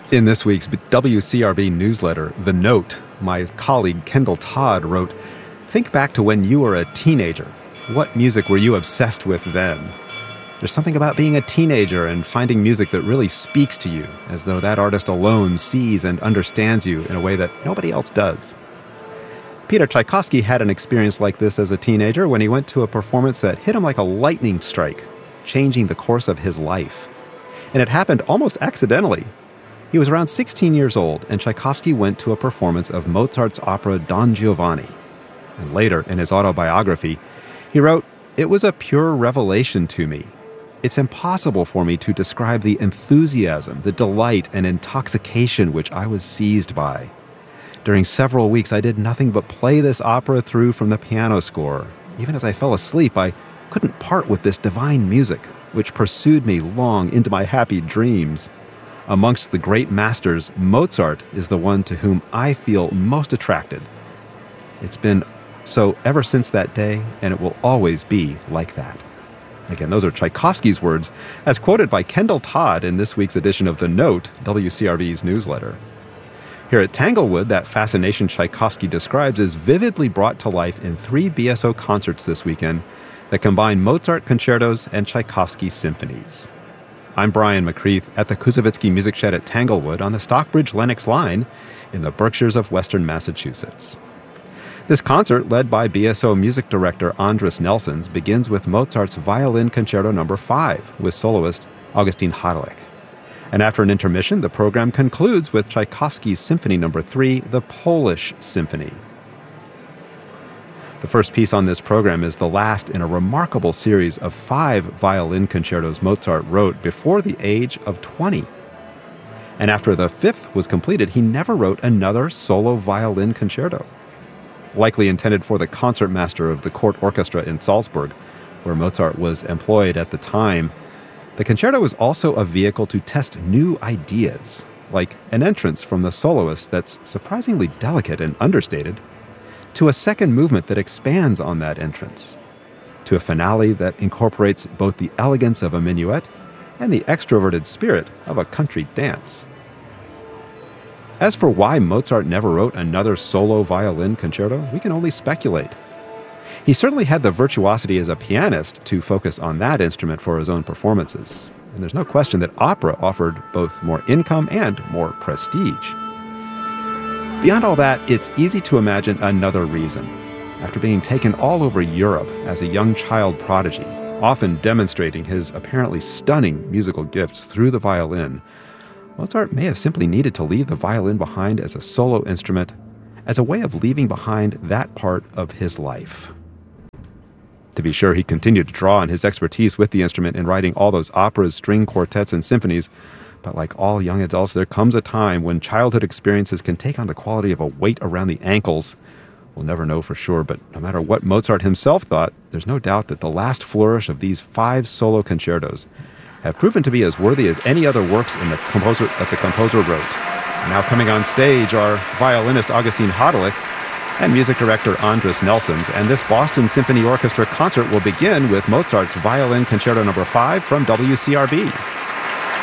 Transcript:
In this week's WCRB newsletter, The Note, my colleague Kendall Todd wrote, "Think back to when you were a teenager. What music were you obsessed with then?" There's something about being a teenager and finding music that really speaks to you, as though that artist alone sees and understands you in a way that nobody else does. Peter Tchaikovsky had an experience like this as a teenager when he went to a performance that hit him like a lightning strike, changing the course of his life. And it happened almost accidentally. He was around 16 years old, and Tchaikovsky went to a performance of Mozart's opera Don Giovanni. And later, in his autobiography, he wrote, "It was a pure revelation to me. It's impossible for me to describe the enthusiasm, the delight, and intoxication which I was seized by. During several weeks, I did nothing but play this opera through from the piano score. Even as I fell asleep, I couldn't part with this divine music, which pursued me long into my happy dreams. Amongst the great masters, Mozart is the one to whom I feel most attracted. It's been so ever since that day, and it will always be like that." Again, those are Tchaikovsky's words, as quoted by Kendall Todd in this week's edition of The Note, WCRB's newsletter. Here at Tanglewood, that fascination Tchaikovsky describes is vividly brought to life in 3 BSO concerts this weekend that combine Mozart concertos and Tchaikovsky symphonies. I'm Brian McCreath at the Kuzovitsky Music Shed at Tanglewood on the Stockbridge-Lenox line in the Berkshires of Western Massachusetts. This concert, led by BSO music director Andris Nelsons, begins with Mozart's Violin Concerto No. 5 with soloist Augustin Haralick. And after an intermission, the program concludes with Tchaikovsky's Symphony No. 3, the Polish Symphony. The first piece on this program is the last in a remarkable series of 5 violin concertos Mozart wrote before the age of 20. And after the 5th was completed, he never wrote another solo violin concerto. Likely intended for the concertmaster of the court orchestra in Salzburg, where Mozart was employed at the time, the concerto is also a vehicle to test new ideas, like an entrance from the soloist that's surprisingly delicate and understated, to a second movement that expands on that entrance, to a finale that incorporates both the elegance of a minuet and the extroverted spirit of a country dance. As for why Mozart never wrote another solo violin concerto, we can only speculate. He certainly had the virtuosity as a pianist to focus on that instrument for his own performances, and there's no question that opera offered both more income and more prestige. Beyond all that, it's easy to imagine another reason. After being taken all over Europe as a young child prodigy, often demonstrating his apparently stunning musical gifts through the violin, Mozart may have simply needed to leave the violin behind as a solo instrument, as a way of leaving behind that part of his life. To be sure, he continued to draw on his expertise with the instrument in writing all those operas, string quartets, and symphonies, but like all young adults, there comes a time when childhood experiences can take on the quality of a weight around the ankles. We'll never know for sure, but no matter what Mozart himself thought, there's no doubt that the last flourish of these 5 solo concertos have proven to be as worthy as any other works that the composer wrote. Now coming on stage are violinist Augustin Haralick and music director Andris Nelsons, and this Boston Symphony Orchestra concert will begin with Mozart's Violin Concerto No. 5 from WCRB.